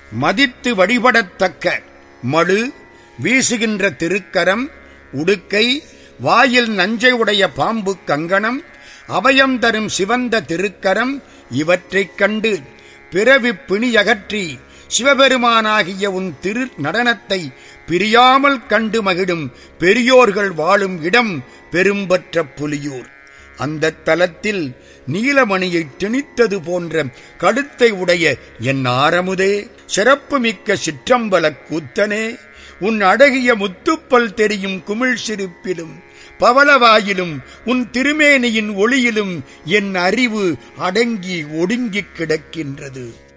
மதித்து வழிபடத்தக்க மழு வீசுகின்ற திருக்கரம், உடுக்கை, வாயில் நஞ்சை உடைய பாம்பு கங்கணம், அபயம் தரும் சிவந்த திருக்கரம், இவற்றைக் கண்டு பிறவி பிணியகற்றி சிவபெருமானாகிய உன் திரு நடனத்தை பிரியாமல் கண்டு மகிழும் பெரியோர்கள் வாழும் இடம் பெரும்பற்ற புலியூர். அந்த தலத்தில் நீலமணியை திணித்தது போன்ற கழுத்தை உடைய என் ஆரமுதே, சிறப்புமிக்க சிற்றம்பல கூத்தனே, உன் அழகிய முத்துப்பல் தெரியும் குமிழ் சிரிப்பிலும் பவளவாயிலும் உன் திருமேனியின் ஒளியிலும் என் அறிவு அடங்கி ஒடுங்கிக் கிடக்கின்றது.